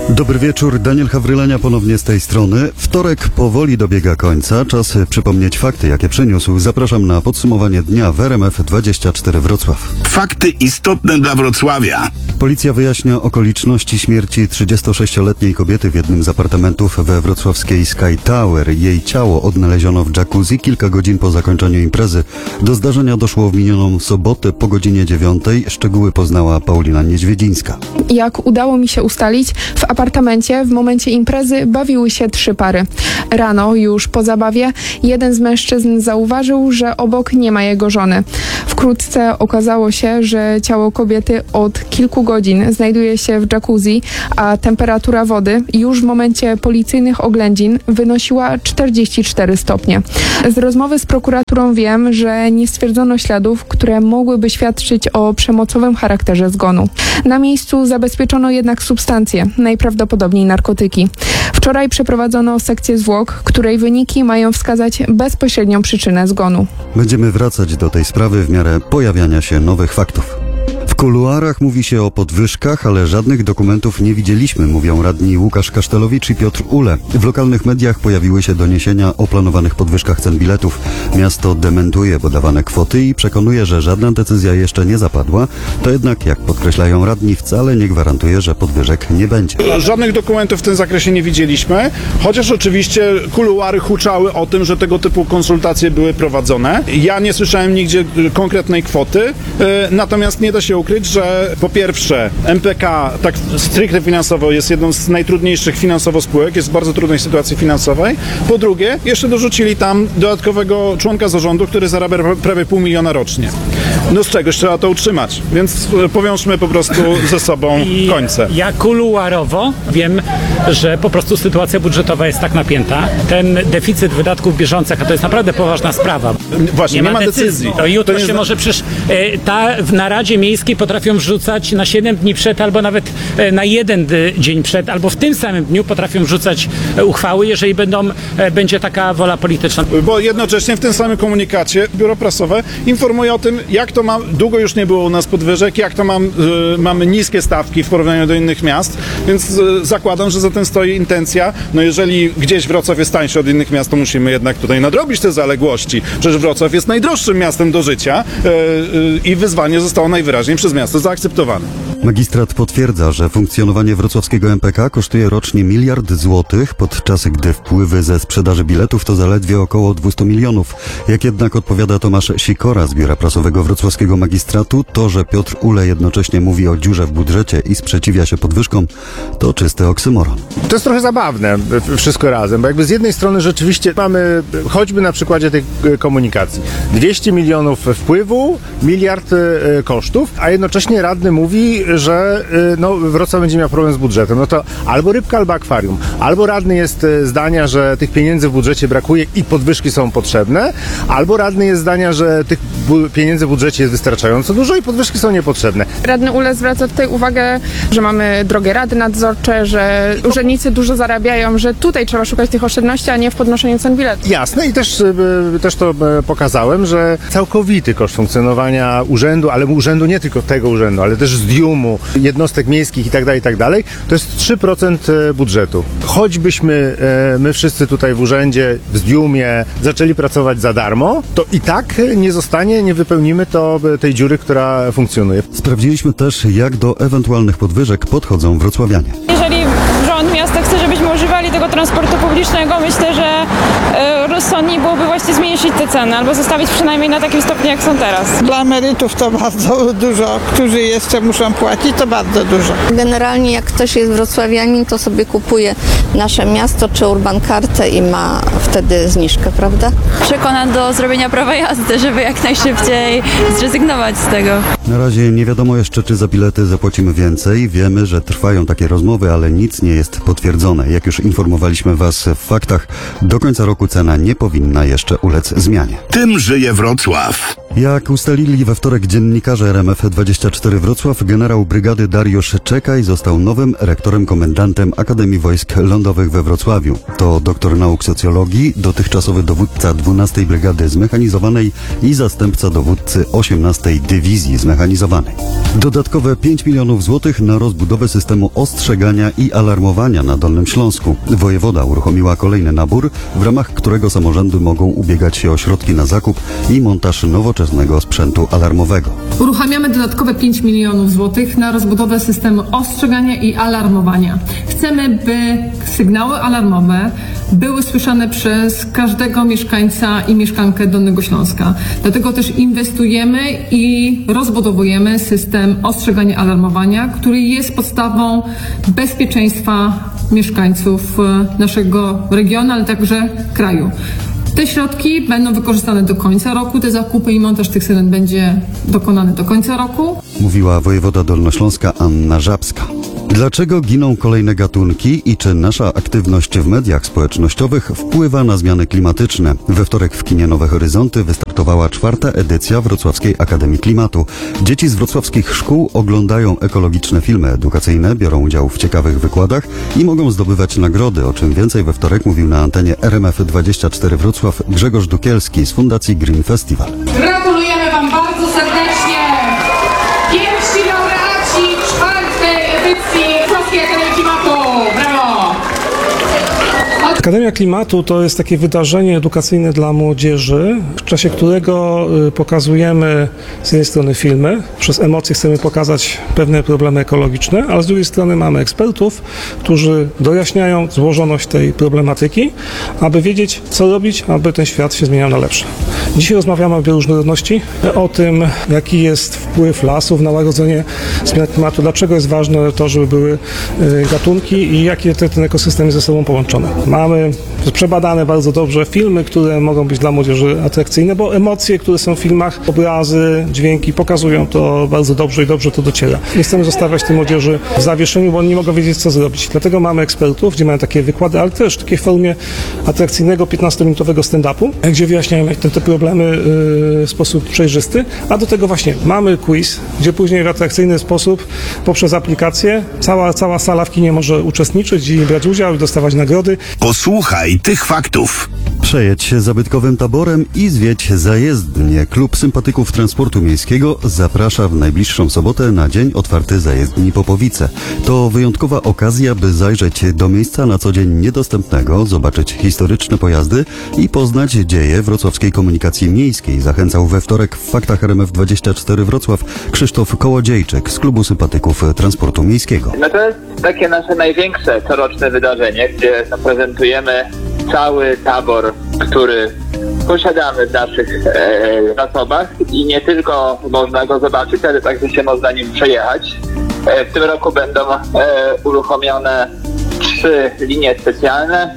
Dobry wieczór, Daniel Hawrylania ponownie z tej strony. Wtorek powoli dobiega końca, czas przypomnieć fakty, jakie przyniósł. Zapraszam na podsumowanie dnia w RMF24 Wrocław. Fakty istotne dla Wrocławia. Policja wyjaśnia okoliczności śmierci 36-letniej kobiety w jednym z apartamentów we wrocławskiej Sky Tower. Jej ciało odnaleziono w jacuzzi kilka godzin po zakończeniu imprezy. Do zdarzenia doszło w minioną sobotę po godzinie 9. Szczegóły poznała Paulina Niedźwiedzińska. Jak udało mi się ustalić, w apartamencie w momencie imprezy bawiły się 3 pary. Rano, już po zabawie, jeden z mężczyzn zauważył, że obok nie ma jego żony. Wkrótce okazało się, że ciało kobiety od kilku godzin znajduje się w jacuzzi, a temperatura wody już w momencie policyjnych oględzin wynosiła 44 stopnie. Z rozmowy z prokuraturą wiem, że nie stwierdzono śladów, które mogłyby świadczyć o przemocowym charakterze zgonu. Na miejscu zabezpieczono jednak substancje, najprawdopodobniej narkotyki. Wczoraj przeprowadzono sekcję zwłok, której wyniki mają wskazać bezpośrednią przyczynę zgonu. Będziemy wracać do tej sprawy w miarę pojawiania się nowych faktów. W kuluarach mówi się o podwyżkach, ale żadnych dokumentów nie widzieliśmy, mówią radni Łukasz Kasztelowicz i Piotr Ule. W lokalnych mediach pojawiły się doniesienia o planowanych podwyżkach cen biletów. Miasto dementuje podawane kwoty i przekonuje, że żadna decyzja jeszcze nie zapadła. To jednak, jak podkreślają radni, wcale nie gwarantuje, że podwyżek nie będzie. Żadnych dokumentów w tym zakresie nie widzieliśmy, chociaż oczywiście kuluary huczały o tym, że tego typu konsultacje były prowadzone. Ja nie słyszałem nigdzie konkretnej kwoty, natomiast nie da się ukryć, że po pierwsze MPK tak stricte finansowo jest jedną z najtrudniejszych finansowo spółek, jest w bardzo trudnej sytuacji finansowej. Po drugie, jeszcze dorzucili tam dodatkowego członka zarządu, który zarabia prawie 500 000 rocznie. No z czegoś trzeba to utrzymać, więc powiążmy po prostu ze sobą końce. Ja kuluarowo wiem, że po prostu sytuacja budżetowa jest tak napięta. Ten deficyt wydatków bieżących, a to jest naprawdę poważna sprawa. Właśnie, nie ma decyzji. To jutro to się może przecież na Radzie Miejskiej potrafią wrzucać na 7 dni przed, albo nawet na 1 dzień przed, albo w tym samym dniu potrafią wrzucać uchwały, jeżeli będzie taka wola polityczna. Bo jednocześnie w tym samym komunikacie biuro prasowe informuje o tym, jak to długo już nie było u nas podwyżek, jak to mamy niskie stawki w porównaniu do innych miast, więc zakładam, że za tym stoi intencja. No jeżeli gdzieś Wrocław jest tańszy od innych miast, to musimy jednak tutaj nadrobić te zaległości. Przecież Wrocław jest najdroższym miastem do życia i wyzwanie zostało najwyraźniej przez miasto zaakceptowane. Magistrat potwierdza, że funkcjonowanie wrocławskiego MPK kosztuje rocznie 1 000 000 złotych, podczas gdy wpływy ze sprzedaży biletów to zaledwie około 200 milionów. Jak jednak odpowiada Tomasz Sikora z Biura Prasowego Wrocławskiego Magistratu, to, że Piotr Ule jednocześnie mówi o dziurze w budżecie i sprzeciwia się podwyżkom, to czysty oksymoron. To jest trochę zabawne wszystko razem, bo jakby z jednej strony rzeczywiście mamy, choćby na przykładzie tej komunikacji, 200 milionów wpływu, 1 000 000 kosztów, a jednocześnie radny mówi, że Wrocław będzie miał problem z budżetem. No to albo rybka, albo akwarium. Albo radny jest zdania, że tych pieniędzy w budżecie brakuje i podwyżki są potrzebne, albo radny jest zdania, że tych pieniędzy w budżecie jest wystarczająco dużo i podwyżki są niepotrzebne. Radny Ule zwraca tutaj uwagę, że mamy drogie rady nadzorcze, że urzędnicy dużo zarabiają, że tutaj trzeba szukać tych oszczędności, a nie w podnoszeniu cen biletów. Jasne i też to pokazałem, że całkowity koszt funkcjonowania urzędu, ale urzędu nie tylko tego urzędu, ale też ZDIUM-u, jednostek miejskich i tak dalej, to jest 3% budżetu. Choćbyśmy my wszyscy tutaj w urzędzie, w ZDIUM-ie zaczęli pracować za darmo, to i tak nie wypełnimy tej dziury, która funkcjonuje. Sprawdziliśmy też, jak do ewentualnych podwyżek podchodzą wrocławianie. Jeżeli rząd miasta chce, żebyśmy używali tego transportu publicznego, myślę, że rozsądniej byłoby właśnie zmniejszyć te ceny albo zostawić przynajmniej na takim stopniu, jak są teraz. Dla emerytów to bardzo dużo, którzy jeszcze muszą płacić, to bardzo dużo. Generalnie jak ktoś jest wrocławianin, to sobie kupuje nasze miasto czy Urban Kartę i ma wtedy zniżkę, prawda? Przekonam do zrobienia prawa jazdy, żeby jak najszybciej zrezygnować z tego. Na razie nie wiadomo jeszcze, czy za bilety zapłacimy więcej. Wiemy, że trwają takie rozmowy, ale nic nie jest potwierdzone. Jak już informowaliśmy Was w faktach, do końca roku cena nie powinna jeszcze ulec zmianie. Tym żyje Wrocław. Jak ustalili we wtorek dziennikarze RMF24 Wrocław, generał Generał brygady Dariusz Czekaj został nowym rektorem komendantem Akademii Wojsk Lądowych we Wrocławiu. To doktor nauk socjologii, dotychczasowy dowódca 12 Brygady Zmechanizowanej i zastępca dowódcy 18 Dywizji Zmechanizowanej. Dodatkowe 5 milionów złotych na rozbudowę systemu ostrzegania i alarmowania na Dolnym Śląsku. Wojewoda uruchomiła kolejny nabór, w ramach którego samorządy mogą ubiegać się o środki na zakup i montaż nowoczesnego sprzętu alarmowego. Uruchamiamy dodatkowe 5 milionów złotych na rozbudowę systemu ostrzegania i alarmowania. Chcemy, by sygnały alarmowe były słyszane przez każdego mieszkańca i mieszkankę Dolnego Śląska. Dlatego też inwestujemy i rozbudowujemy system ostrzegania i alarmowania, który jest podstawą bezpieczeństwa mieszkańców naszego regionu, ale także kraju. Te środki będą wykorzystane do końca roku, te zakupy i montaż tych syren będzie dokonany do końca roku. Mówiła wojewoda dolnośląska Anna Żabska. Dlaczego giną kolejne gatunki i czy nasza aktywność w mediach społecznościowych wpływa na zmiany klimatyczne? We wtorek w kinie Nowe Horyzonty wystartowała 4. edycja Wrocławskiej Akademii Klimatu. Dzieci z wrocławskich szkół oglądają ekologiczne filmy edukacyjne, biorą udział w ciekawych wykładach i mogą zdobywać nagrody, o czym więcej we wtorek mówił na antenie RMF24 Wrocław Grzegorz Dukielski z Fundacji Green Festival. Gratulujemy Wam bardzo serdecznie! Pierwsi laureaci 4. edycji Wrocławskiej Akademii Klimatu! Brawo! Akademia Klimatu to jest takie wydarzenie edukacyjne dla młodzieży, w czasie którego pokazujemy z jednej strony filmy, przez emocje chcemy pokazać pewne problemy ekologiczne, ale z drugiej strony mamy ekspertów, którzy dojaśniają złożoność tej problematyki, aby wiedzieć, co robić, aby ten świat się zmieniał na lepsze. Dzisiaj rozmawiamy o bioróżnorodności, o tym, jaki jest wpływ lasów na łagodzenie zmian klimatu, dlaczego jest ważne to, żeby były gatunki i jakie ten ekosystem jest ze sobą połączone. Mamy przebadane bardzo dobrze filmy, które mogą być dla młodzieży atrakcyjne, bo emocje, które są w filmach, obrazy, dźwięki pokazują to bardzo dobrze i dobrze to dociera. Nie chcemy zostawiać tej młodzieży w zawieszeniu, bo oni nie mogą wiedzieć, co zrobić. Dlatego mamy ekspertów, gdzie mają takie wykłady, ale też w takiej formie atrakcyjnego 15-minutowego stand-upu, gdzie wyjaśniają te problemy w sposób przejrzysty, a do tego właśnie mamy quiz, gdzie później w atrakcyjny sposób poprzez aplikację cała sala w kinie może uczestniczyć i brać udział i dostawać nagrody. Posłuchaj tych faktów. Przejedź się zabytkowym taborem i zwiedź zajezdnię. Klub Sympatyków Transportu Miejskiego zaprasza w najbliższą sobotę na dzień otwarty zajezdni Popowice. To wyjątkowa okazja, by zajrzeć do miejsca na co dzień niedostępnego, zobaczyć historyczne pojazdy i poznać dzieje wrocławskiej komunikacji miejskiej. Zachęcał we wtorek w Faktach RMF24 Wrocław Krzysztof Kołodziejczyk z Klubu Sympatyków Transportu Miejskiego. No to jest takie nasze największe coroczne wydarzenie, gdzie zaprezentujemy cały tabor, który posiadamy w naszych zasobach i nie tylko można go zobaczyć, ale także się można nim przejechać. W tym roku będą uruchomione 3 linie specjalne.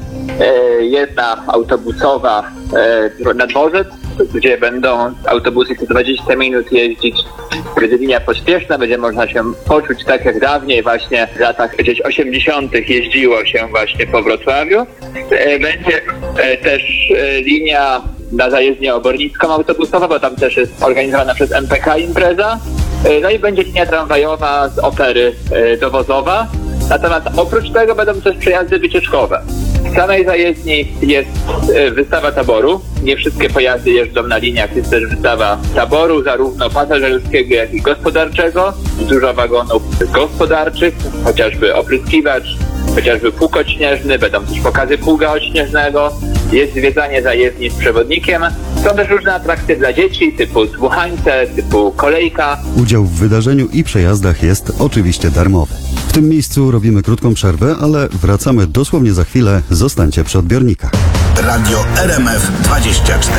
Jedna autobusowa na dworzec, gdzie będą autobusy co 20 minut jeździć. Będzie linia pośpieszna, będzie można się poczuć tak jak dawniej właśnie w latach gdzieś 80. jeździło się właśnie po Wrocławiu. Będzie też linia na zajezdnię obornicką autobusowa, bo tam też jest organizowana przez MPK impreza. No i będzie linia tramwajowa z Opery dowozowa. Natomiast oprócz tego będą też przejazdy wycieczkowe. W samej zajezdni jest wystawa taboru. Nie wszystkie pojazdy jeżdżą na liniach. Jest też wystawa taboru, zarówno pasażerskiego, jak i gospodarczego. Dużo wagonów gospodarczych, chociażby opryskiwacz, chociażby pług śnieżny. Będą też pokazy pługa śnieżnego. Jest zwiedzanie zajezdni z przewodnikiem. Są też różne atrakcje dla dzieci, typu dmuchańce, typu kolejka. Udział w wydarzeniu i przejazdach jest oczywiście darmowy. W tym miejscu robimy krótką przerwę, ale wracamy dosłownie za chwilę. Zostańcie przy odbiornikach. Radio RMF24.